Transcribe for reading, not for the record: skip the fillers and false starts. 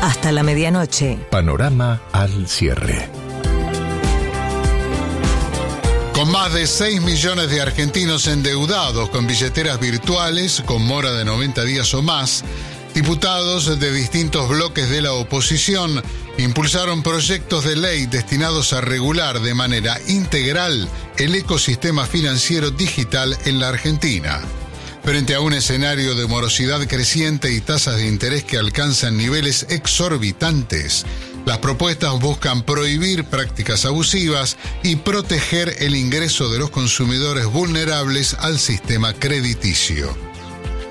hasta la medianoche. Panorama al cierre. Con más de 6 millones de argentinos endeudados con billeteras virtuales con mora de 90 días o más, diputados de distintos bloques de la oposición impulsaron proyectos de ley destinados a regular de manera integral el ecosistema financiero digital en la Argentina. Frente a un escenario de morosidad creciente y tasas de interés que alcanzan niveles exorbitantes, las propuestas buscan prohibir prácticas abusivas y proteger el ingreso de los consumidores vulnerables al sistema crediticio.